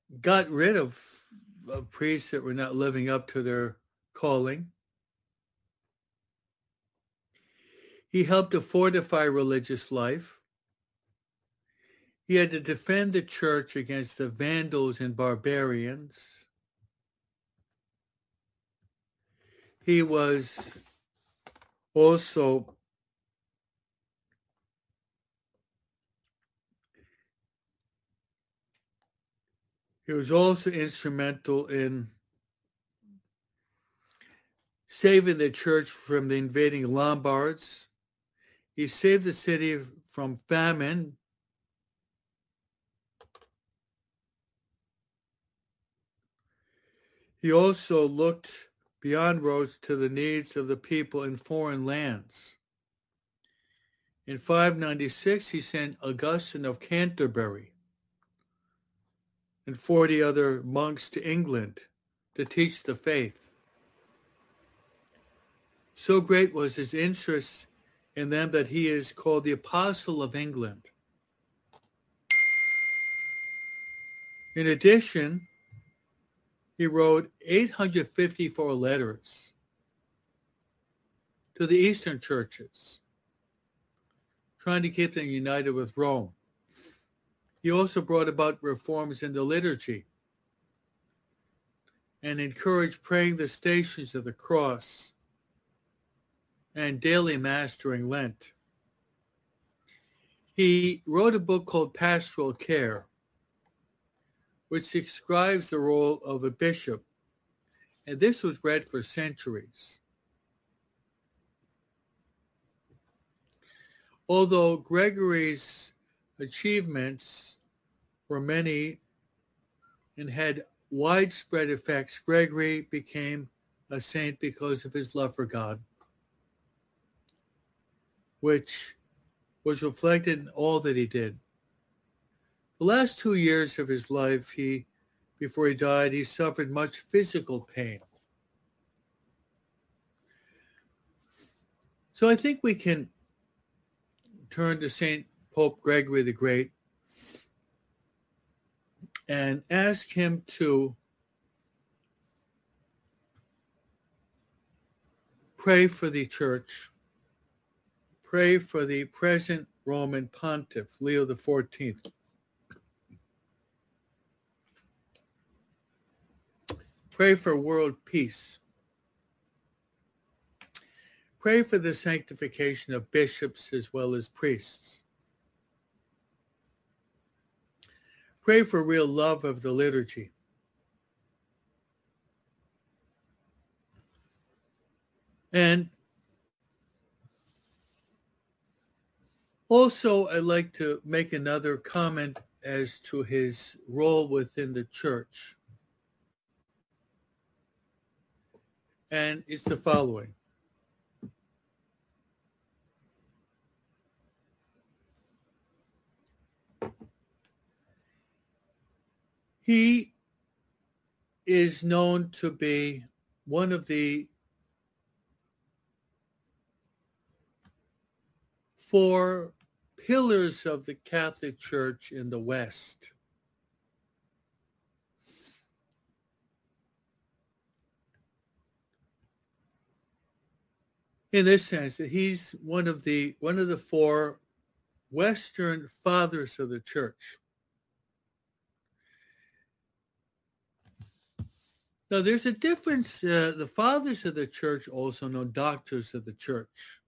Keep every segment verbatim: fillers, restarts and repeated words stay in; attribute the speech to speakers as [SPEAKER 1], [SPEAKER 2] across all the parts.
[SPEAKER 1] got rid of, of priests that were not living up to their calling. He helped to fortify religious life. He had to defend the church against the Vandals and barbarians. He was also he was also instrumental in saving the church from the invading Lombards. He saved the city from famine. He also looked beyond Rhodes to the needs of the people in foreign lands. In five ninety-six, he sent Augustine of Canterbury and forty other monks to England to teach the faith. So great was his interest in them that he is called the Apostle of England. In addition, he wrote eight hundred fifty-four letters to the Eastern churches, trying to keep them united with Rome. He also brought about reforms in the liturgy and encouraged praying the Stations of the Cross and daily Mass during Lent. He wrote a book called Pastoral Care, which describes the role of a bishop, and this was read for centuries. Although Gregory's achievements were many and had widespread effects, Gregory became a saint because of his love for God, which was reflected in all that he did. The last two years of his life, he, before he died, he suffered much physical pain. So I think we can turn to Saint Pope Gregory the Great and ask him to pray for the church, pray for the present Roman pontiff, Leo the fourteenth. Pray for world peace. Pray for the sanctification of bishops as well as priests. Pray for real love of the liturgy. And also, I'd like to make another comment as to his role within the church. And it's the following. He is known to be one of the four pillars of the Catholic Church in the West. In this sense, that he's one of the one of the four Western fathers of the church. Now, there's a difference. Uh, the fathers of the church, also known doctors of the church.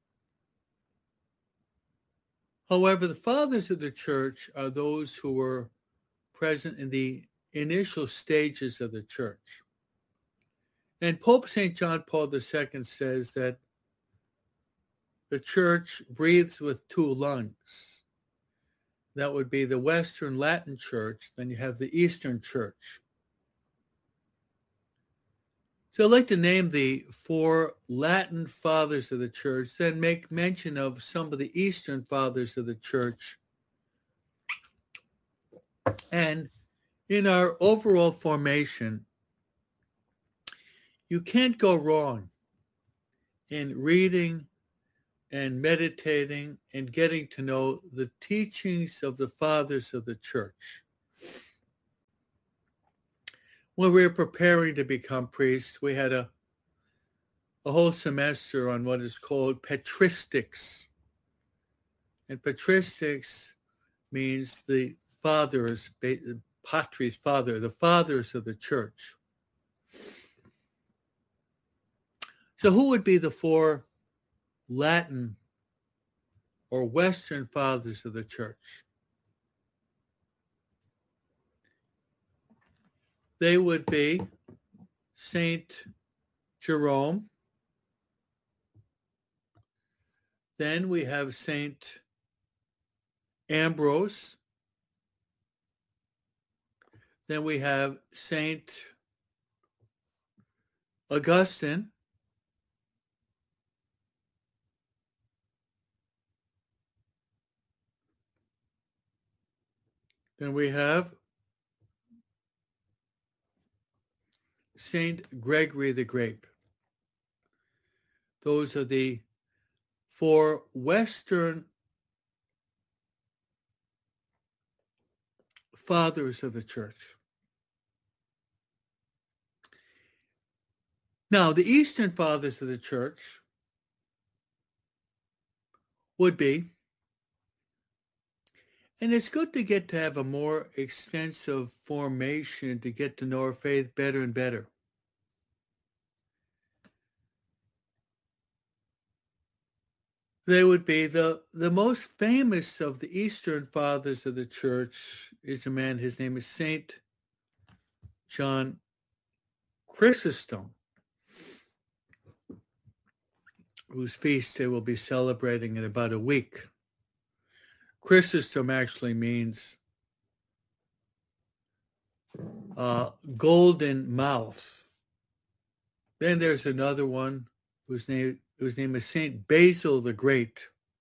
[SPEAKER 1] However, the fathers of the church are those who were present in the initial stages of the church. And Pope Saint John Paul the Second says that the church breathes with two lungs. That would be the Western Latin Church, then you have the Eastern Church. So I'd like to name the four Latin fathers of the church, then make mention of some of the Eastern fathers of the church. And in our overall formation, you can't go wrong in reading and meditating and getting to know the teachings of the fathers of the church. when we were preparing to become priests, we had a, a whole semester on what is called patristics. And patristics means the fathers, patris, father, the fathers of the church. So who would be the four Latin or Western fathers of the church? They would be Saint Jerome. Then we have Saint Ambrose. Then we have Saint Augustine. Then we have Saint Gregory the Great. Those are the four Western fathers of the church. Now, the Eastern fathers of the church would be, and it's good to get to have a more extensive formation to get to know our faith better and better. They would be the, the most famous of the Eastern fathers of the church is a man, his name is Saint John Chrysostom, whose feast they will be celebrating in about a week. Chrysostom actually means uh, golden mouth. Then there's another one whose name whose name is Saint Basil the Great.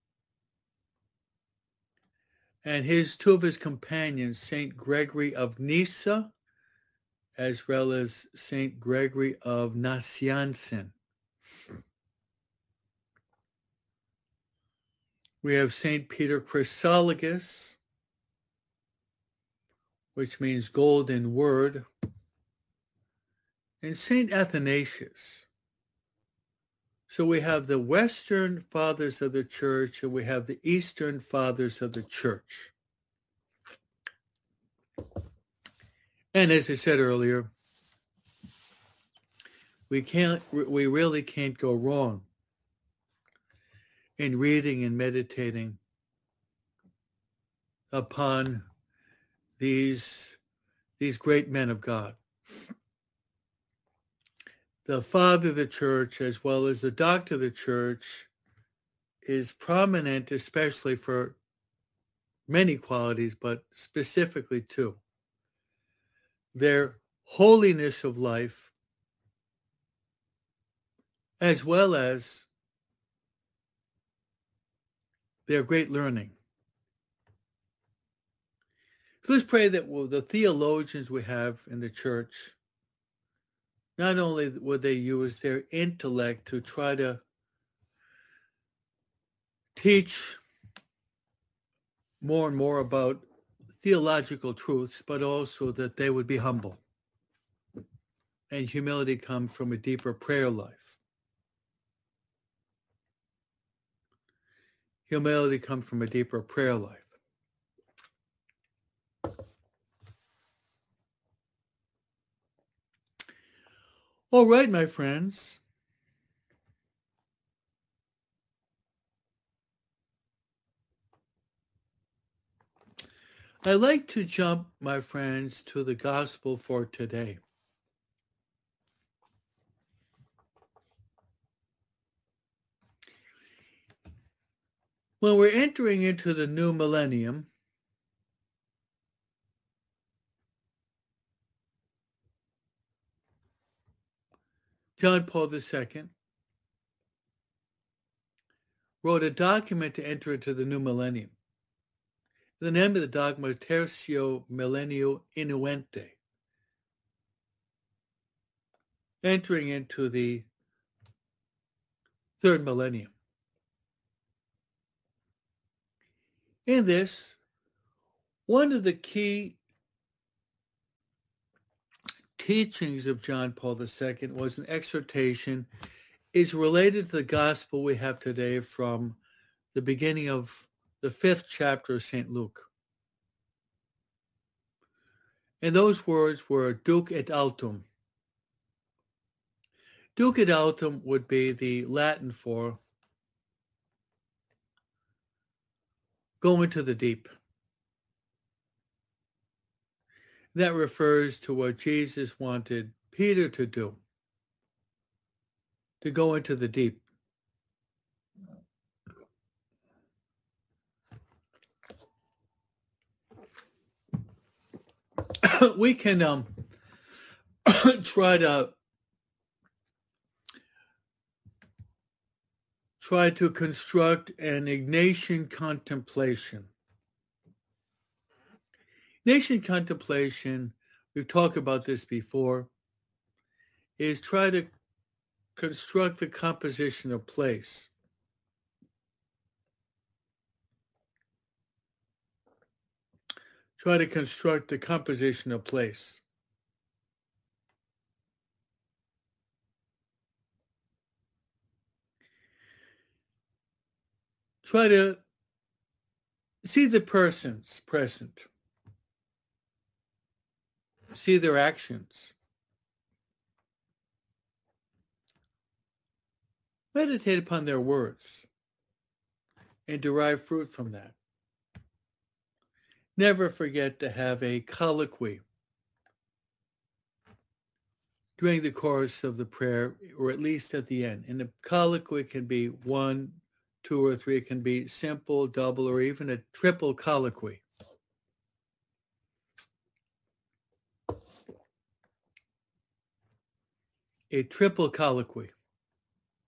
[SPEAKER 1] And his two of his companions, Saint Gregory of Nyssa, as well as Saint Gregory of Nazianzen. We have Saint Peter Chrysologus, which means golden word, and Saint Athanasius. So we have the Western fathers of the church and we have the Eastern fathers of the church. And as I said earlier, we can't, we really can't go wrong in reading and meditating upon these, these great men of God. The father of the church, as well as the doctor of the church, is prominent, especially for many qualities, but specifically two. Their holiness of life, as well as their great learning. So let's pray that well, the theologians we have in the church, not only would they use their intellect to try to teach more and more about theological truths, but also that they would be humble. And humility comes from a deeper prayer life. Humility comes from a deeper prayer life. All right, my friends. I'd like to jump, my friends, to the gospel for today. When we're entering into the new millennium, John Paul the Second wrote a document to enter into the new millennium. The name of the document is Tertio Millennio Innuente, entering into the third millennium. In this, one of the key teachings of John Paul the Second was an exhortation, is related to the gospel we have today from the beginning of the fifth chapter of Saint Luke. And those words were duc et altum. Duc et altum would be the Latin for go into the deep. That refers to what Jesus wanted Peter to do, to go into the deep. We can um, try to try to construct an Ignatian contemplation. Ignatian contemplation, we've talked about this before, is try to construct the composition of place. Try to construct the composition of place. Try to see the persons present. See their actions. Meditate upon their words and derive fruit from that. Never forget to have a colloquy during the course of the prayer, or at least at the end. And the colloquy can be one, two, or three. It can be simple, double, or even a triple colloquy. A triple colloquy.